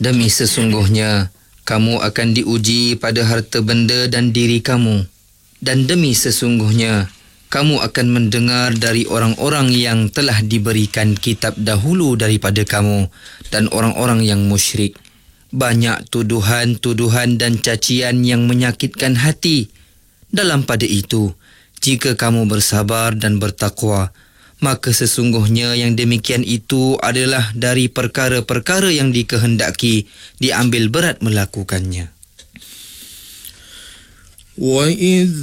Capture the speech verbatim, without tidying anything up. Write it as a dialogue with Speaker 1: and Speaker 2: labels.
Speaker 1: Demi sesungguhnya, kamu akan diuji pada harta benda dan diri kamu. Dan demi sesungguhnya, kamu akan mendengar dari orang-orang yang telah diberikan kitab dahulu daripada kamu dan orang-orang yang musyrik banyak tuduhan-tuduhan dan cacian yang menyakitkan hati. Dalam pada itu, jika kamu bersabar dan bertakwa, maka sesungguhnya yang demikian itu adalah dari perkara-perkara yang dikehendaki diambil berat melakukannya.
Speaker 2: وَإِذْ